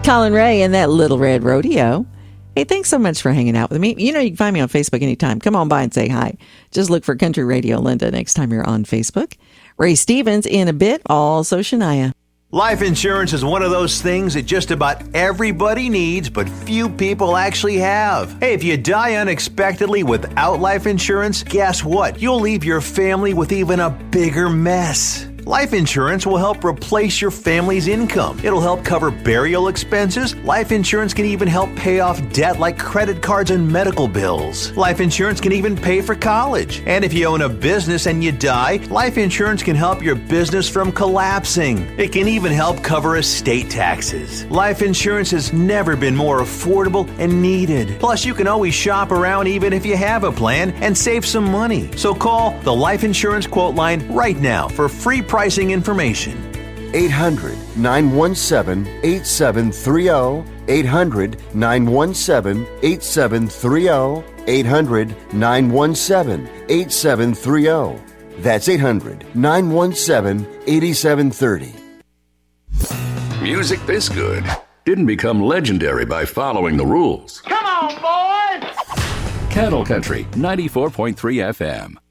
Colin Ray and that Little Red Rodeo. Hey, thanks so much for hanging out with me. You know, you can find me on Facebook anytime. Come on by and say hi. Just look for Country Radio Linda next time you're on Facebook. Ray Stevens in a bit, also Shania. Life insurance is one of those things that just about everybody needs, but few people actually have. Hey, if you die unexpectedly without life insurance, guess what? You'll leave your family with even a bigger mess. Life insurance will help replace your family's income. It'll help cover burial expenses. Life insurance can even help pay off debt like credit cards and medical bills. Life insurance can even pay for college. And if you own a business and you die, life insurance can help your business from collapsing. It can even help cover estate taxes. Life insurance has never been more affordable and needed. Plus, you can always shop around even if you have a plan and save some money. So call the Life Insurance Quote Line right now for free pricing information. 800-917-8730. 800-917-8730. 800-917-8730. That's 800-917-8730. Music this good didn't become legendary by following the rules. Come on, boys! Cattle Country 94.3 FM.